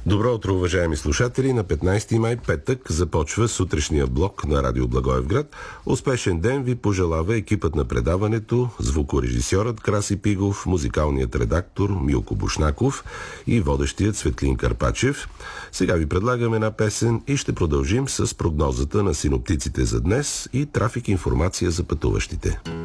Добро утро, уважаеми слушатели! На 15 май, петък, започва сутрешния блок на Радио Благоевград. Успешен ден ви пожелава екипът на предаването, звукорежисьорът Краси Пигов, музикалният редактор Милко Бушнаков и водещият Светлин Карпачев. Сега ви предлагаме една песен и ще продължим с прогнозата на синоптиците за днес и трафик информация за пътуващите.